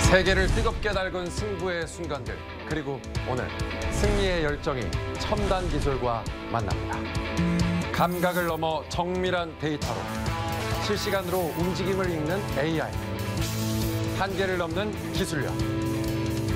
세계를 뜨겁게 달군 승부의 순간들, 그리고 오늘 승리의 열정이 첨단 기술과 만납니다. 감각을 넘어 정밀한 데이터로 실시간으로 움직임을 읽는 AI, 한계를 넘는 기술력.